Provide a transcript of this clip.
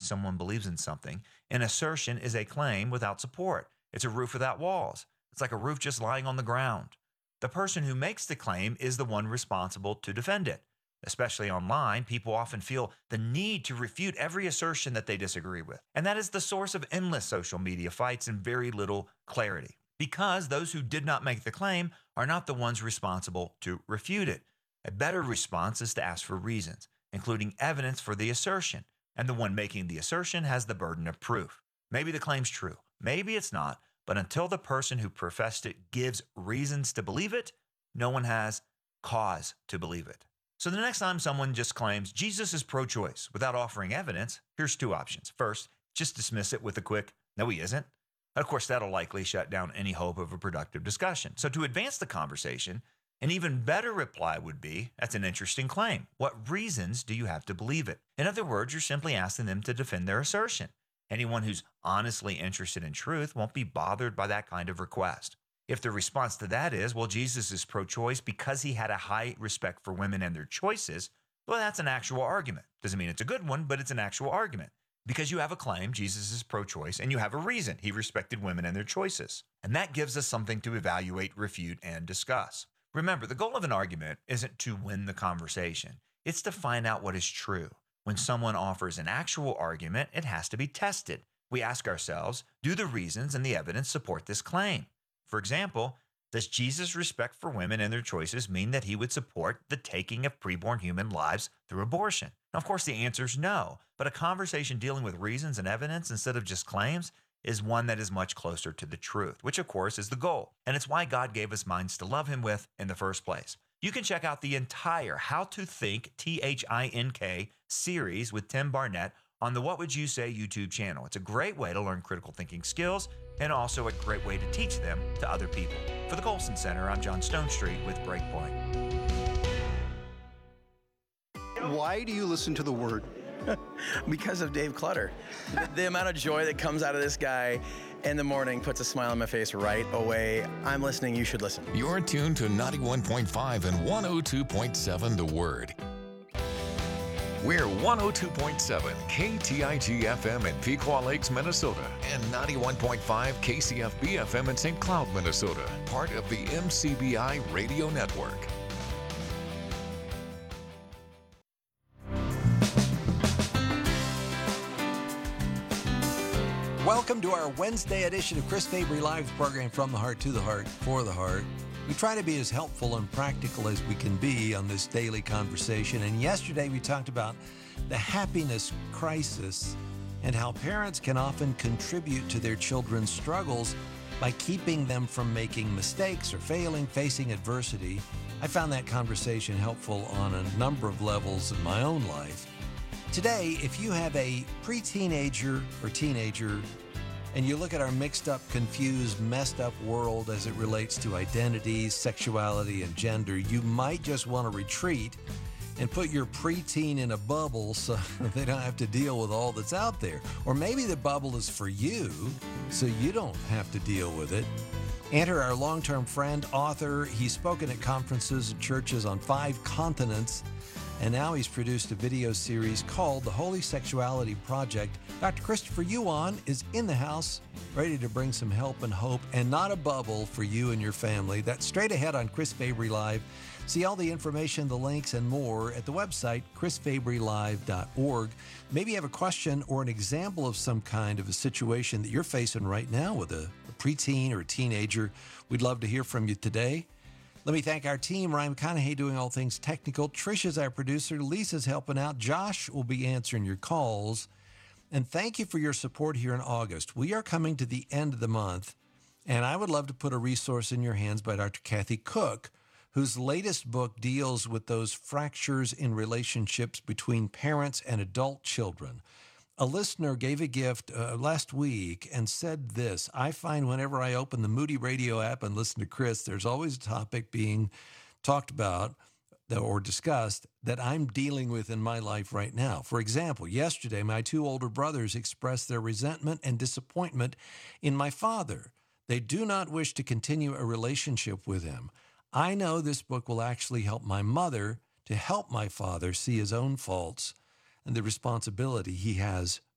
someone believes in something, an assertion is a claim without support. It's a roof without walls. It's like a roof just lying on the ground. The person who makes the claim is the one responsible to defend it. Especially online, people often feel the need to refute every assertion that they disagree with. And that is the source of endless social media fights and very little clarity. Because those who did not make the claim are not the ones responsible to refute it. A better response is to ask for reasons, including evidence for the assertion. And the one making the assertion has the burden of proof. Maybe the claim's true, maybe it's not, but until the person who professed it gives reasons to believe it, no one has cause to believe it. So the next time someone just claims Jesus is pro-choice without offering evidence, here's two options. First, just dismiss it with a quick, no, he isn't. Of course, that'll likely shut down any hope of a productive discussion. So to advance the conversation, an even better reply would be, that's an interesting claim. What reasons do you have to believe it? In other words, you're simply asking them to defend their assertion. Anyone who's honestly interested in truth won't be bothered by that kind of request. If the response to that is, well, Jesus is pro-choice because he had a high respect for women and their choices, well, that's an actual argument. Doesn't mean it's a good one, but it's an actual argument. Because you have a claim, Jesus is pro-choice, and you have a reason, he respected women and their choices. And that gives us something to evaluate, refute, and discuss. Remember, the goal of an argument isn't to win the conversation. It's to find out what is true. When someone offers an actual argument, it has to be tested. We ask ourselves, do the reasons and the evidence support this claim? For example, does Jesus' respect for women and their choices mean that he would support the taking of preborn human lives through abortion? Now, of course, the answer is no, but a conversation dealing with reasons and evidence instead of just claims is one that is much closer to the truth, which of course is the goal. And it's why God gave us minds to love him with in the first place. You can check out the entire How to Think, T-H-I-N-K series with Tim Barnett on the What Would You Say YouTube channel. It's a great way to learn critical thinking skills and also a great way to teach them to other people. For the Colson Center, I'm John Stonestreet with Breakpoint. Why do you listen to The Word? Because of Dave Clutter. The amount of joy that comes out of this guy in the morning puts a smile on my face right away. I'm listening. You should listen. You're tuned to 91.5 and 102.7 The Word. We're 102.7 KTIG FM in Pequot Lakes, Minnesota, and 91.5 KCFB FM in St. Cloud, Minnesota, part of the MCBI Radio Network. Welcome to our Wednesday edition of Chris Fabry Live's program, From the Heart to the Heart, for the Heart. We try to be as helpful and practical as we can be on this daily conversation. And yesterday we talked about the happiness crisis and how parents can often contribute to their children's struggles by keeping them from making mistakes or failing, facing adversity. I found that conversation helpful on a number of levels in my own life. Today, if you have a pre-teenager or teenager and you look at our mixed up, confused, messed up world as it relates to identities, sexuality, and gender, you might just want to retreat and put your preteen in a bubble so they don't have to deal with all that's out there. Or maybe the bubble is for you, so you don't have to deal with it. Enter our long-term friend, author. He's spoken at conferences and churches on 5 continents, and now he's produced a video series called The Holy Sexuality Project. Dr. Christopher Yuan is in the house, ready to bring some help and hope, and not a bubble for you and your family. That's straight ahead on Chris Fabry Live. See all the information, the links, and more at the website, chrisfabrylive.org. Maybe you have a question or an example of some kind of a situation that you're facing right now with a preteen or a teenager. We'd love to hear from you today. Let me thank our team, Ryan McConaughey doing all things technical. Trisha's our producer. Lisa's helping out. Josh will be answering your calls. And thank you for your support here in August. We are coming to the end of the month, and I would love to put a resource in your hands by Dr. Kathy Cook, whose latest book deals with those fractures in relationships between parents and adult children. A listener gave a gift last week and said this: I find whenever I open the Moody Radio app and listen to Chris, there's always a topic being talked about or discussed that I'm dealing with in my life right now. For example, yesterday, my 2 older brothers expressed their resentment and disappointment in my father. They do not wish to continue a relationship with him. I know this book will actually help my mother to help my father see his own faults and the responsibility he has